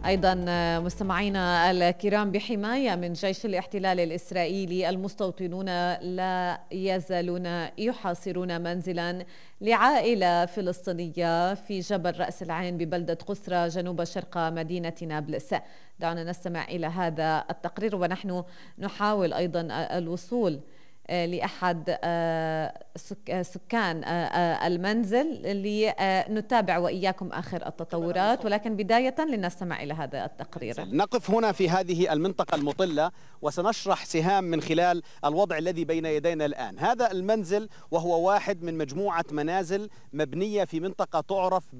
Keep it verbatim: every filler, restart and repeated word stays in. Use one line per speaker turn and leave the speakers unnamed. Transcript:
أيضا مستمعينا الكرام، بحماية من جيش الاحتلال الإسرائيلي المستوطنون لا يزالون يحاصرون منزلا لعائلة فلسطينية في جبل رأس العين ببلدة قسرة جنوب شرق مدينة نابلس. دعونا نستمع إلى هذا التقرير ونحن نحاول أيضا الوصول لأحد سكان المنزل لنتابع وإياكم آخر التطورات، ولكن بداية لنستمع إلى هذا التقرير.
نقف هنا في هذه المنطقة المطلة وسنشرح سهام من خلال الوضع الذي بين يدينا الآن. هذا المنزل وهو واحد من مجموعة منازل مبنية في منطقة تعرف